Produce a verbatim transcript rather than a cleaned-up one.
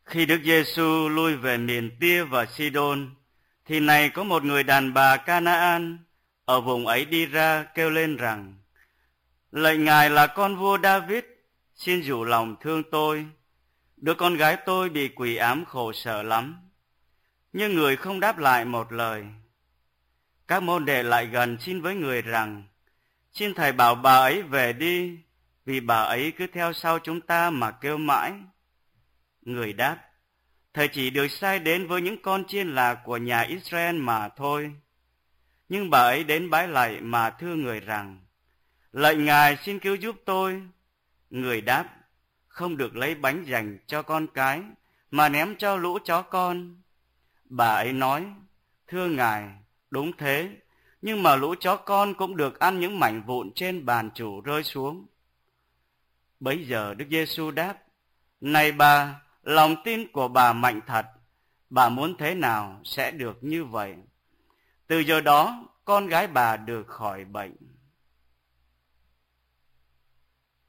Khi Đức Giêsu lui về miền Tia và Sidon, thì này có một người đàn bà Canaan ở vùng ấy đi ra kêu lên rằng: Lạy Ngài là con vua David, xin dịu lòng thương tôi. Đứa con gái tôi bị quỷ ám khổ sở lắm. Nhưng người không đáp lại một lời. Các môn đệ lại gần xin với người rằng: Xin Thầy bảo bà ấy về đi, vì bà ấy cứ theo sau chúng ta mà kêu mãi. Người đáp: Thầy chỉ được sai đến với những con chiên lạc của nhà Israel mà thôi. Nhưng bà ấy đến bái lạy mà thưa người rằng: Lạy Ngài, xin cứu giúp tôi. Người đáp: Không được lấy bánh dành cho con cái, mà ném cho lũ chó con. Bà ấy nói: Thưa Ngài, đúng thế, nhưng mà lũ chó con cũng được ăn những mảnh vụn trên bàn chủ rơi xuống. Bấy giờ Đức Giêsu đáp: Này bà, lòng tin của bà mạnh thật, bà muốn thế nào sẽ được như vậy. Từ giờ đó, con gái bà được khỏi bệnh.